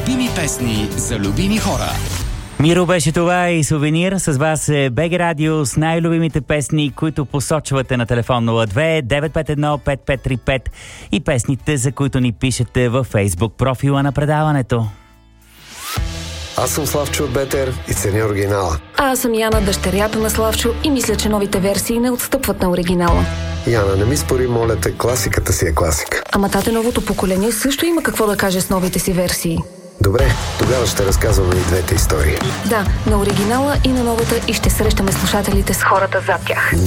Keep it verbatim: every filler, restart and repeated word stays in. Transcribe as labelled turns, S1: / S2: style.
S1: Любими песни за любими хора.
S2: Миро беше това и сувенир. С вас е БГ Радио с най-любимите песни, които посочвате на телефон нула две девет пет едно пет пет три пет и песните, за които ни пишете във Фейсбук профила на предаването.
S3: Аз съм Славчо от Бетер и ценя оригинала.
S4: А аз съм Яна, дъщерята на Славчо, и мисля, че новите версии не отстъпват на оригинала.
S3: Яна, не ми спори, моля те, класиката си е класика.
S4: Ама тате, новото поколение също има какво да каже с новите си версии.
S3: Добре, тогава ще разказваме и двете истории.
S4: Да, на оригинала и на новата, и ще срещаме слушателите с хората зад тях.